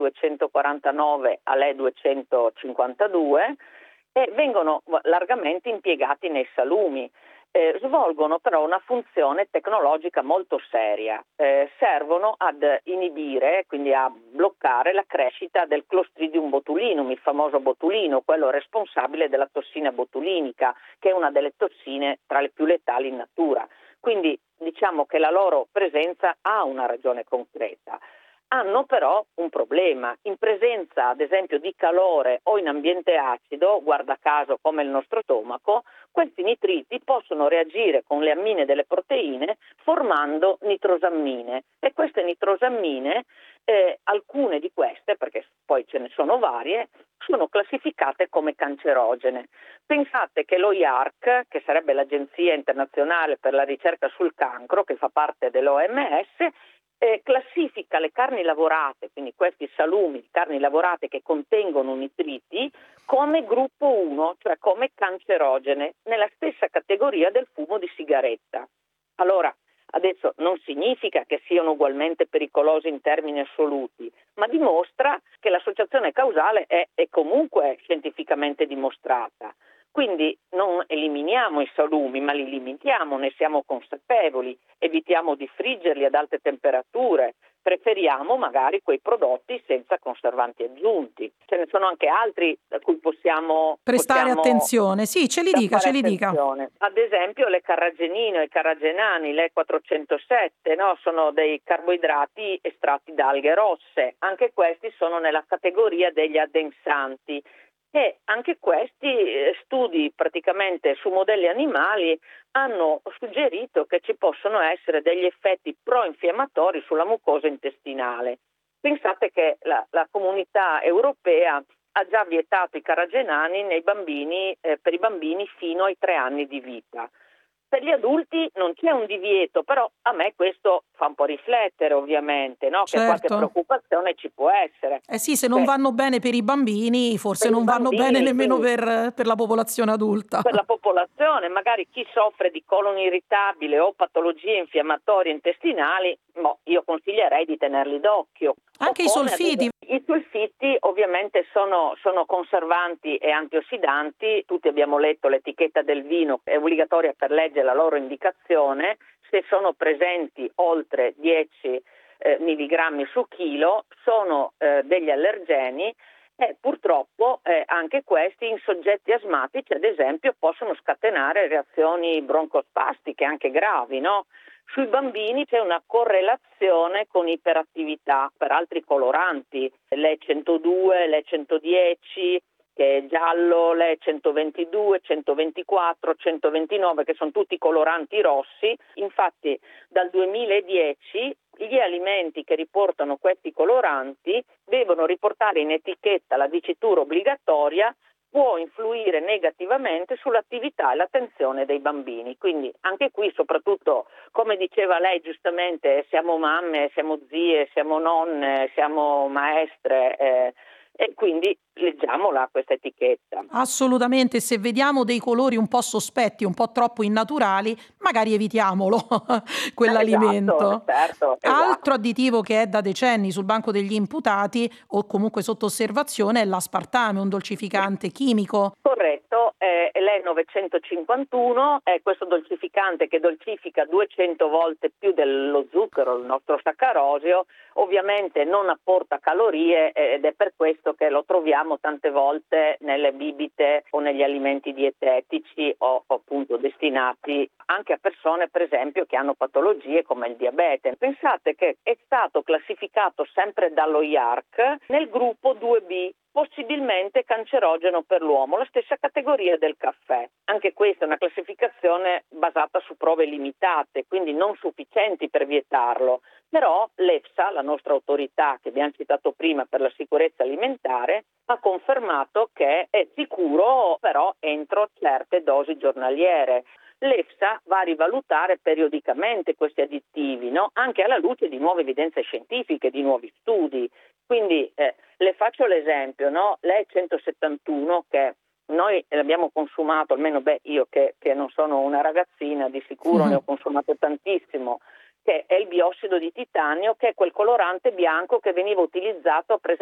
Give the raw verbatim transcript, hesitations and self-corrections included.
duecentoquarantanove all'E duecentocinquantadue e vengono largamente impiegati nei salumi. Eh, svolgono però una funzione tecnologica molto seria, eh, servono ad inibire, quindi a bloccare la crescita del Clostridium botulinum, il famoso botulino, quello responsabile della tossina botulinica, che è una delle tossine tra le più letali in natura. Quindi diciamo che la loro presenza ha una ragione concreta. Hanno però un problema: in presenza ad esempio di calore o in ambiente acido, guarda caso come il nostro stomaco, questi nitriti possono reagire con le ammine delle proteine formando nitrosammine, e queste nitrosammine, eh, alcune di queste, perché poi ce ne sono varie, sono classificate come cancerogene. Pensate che lo I A R C, che sarebbe l'Agenzia Internazionale per la Ricerca sul Cancro, che fa parte dell'O M S, Eh, classifica le carni lavorate, quindi questi salumi di carni lavorate che contengono nitriti, come gruppo uno, cioè come cancerogene, nella stessa categoria del fumo di sigaretta. Allora, adesso non significa che siano ugualmente pericolosi in termini assoluti, ma dimostra che l'associazione causale è, è comunque scientificamente dimostrata. Quindi non eliminiamo i salumi, ma li limitiamo, ne siamo consapevoli, evitiamo di friggerli ad alte temperature, preferiamo magari quei prodotti senza conservanti aggiunti. Ce ne sono anche altri a cui possiamo prestare possiamo attenzione. Sì, ce li dica, ce li dica. attenzione. Ad esempio le carragenine o i carragenani, l'E quattrocentosette, no? Sono dei carboidrati estratti da alghe rosse. Anche questi sono nella categoria degli addensanti. E anche questi studi praticamente su modelli animali hanno suggerito che ci possono essere degli effetti pro-infiammatori sulla mucosa intestinale. Pensate che la, la comunità europea ha già vietato i carragenani nei bambini, eh, per i bambini fino ai tre anni di vita. Per gli adulti non c'è un divieto, però a me questo fa un po' riflettere, ovviamente, no? Che qualche Certo. preoccupazione ci può essere. Eh sì, se non Beh, vanno bene per i bambini, forse per i non vanno bambini, bene nemmeno quindi per, per la popolazione adulta. per la popolazione, magari chi soffre di colon irritabile o patologie infiammatorie intestinali, boh, io consiglierei di tenerli d'occhio. Anche O i come ad solfiti. esempio, i sulfiti ovviamente sono, sono conservanti e antiossidanti. Tutti abbiamo letto l'etichetta del vino, è obbligatoria per legge la loro indicazione. Se sono presenti oltre dieci eh, milligrammi su chilo sono eh, degli allergeni. Eh, purtroppo eh, anche questi in soggetti asmatici, ad esempio, possono scatenare reazioni broncospastiche anche gravi, no? Sui bambini c'è una correlazione con iperattività per altri coloranti, l'E centodue, l'E centodieci, che è giallo, l'E centoventidue, centoventiquattro, centoventinove, che sono tutti coloranti rossi. Infatti dal duemiladieci gli alimenti che riportano questi coloranti devono riportare in etichetta la dicitura obbligatoria, può influire negativamente sull'attività e l'attenzione dei bambini. Quindi anche qui, soprattutto, come diceva lei giustamente, siamo mamme, siamo zie, siamo nonne, siamo maestre, eh, e quindi leggiamola questa etichetta. Assolutamente, se vediamo dei colori un po' sospetti, un po' troppo innaturali, magari evitiamolo Esatto, quell'alimento. certo, Altro esatto. additivo che è da decenni sul banco degli imputati o comunque sotto osservazione è l'aspartame, un dolcificante chimico. Corretto, è l'E novecentocinquantuno, è questo dolcificante che dolcifica duecento volte più dello zucchero, il nostro saccarosio. Ovviamente non apporta calorie ed è per questo che lo troviamo tante volte nelle bibite o negli alimenti dietetici o, o appunto destinati anche a persone, per esempio, che hanno patologie come il diabete. Pensate che è stato classificato sempre dallo I A R C nel gruppo due B, possibilmente cancerogeno per l'uomo, la stessa categoria del caffè. Anche questa è una classificazione basata su prove limitate, quindi non sufficienti per vietarlo. Però l'EFSA, la nostra autorità che abbiamo citato prima per la sicurezza alimentare, ha confermato che è sicuro, però entro certe dosi giornaliere. L'EFSA va a rivalutare periodicamente questi additivi, no? Anche alla luce di nuove evidenze scientifiche, di nuovi studi. Quindi eh, le faccio l'esempio, no? L'E centosettantuno, che noi l'abbiamo consumato, almeno beh, io che, che non sono una ragazzina, di sicuro ne ho consumato tantissimo, che è il biossido di titanio, che è quel colorante bianco che veniva utilizzato per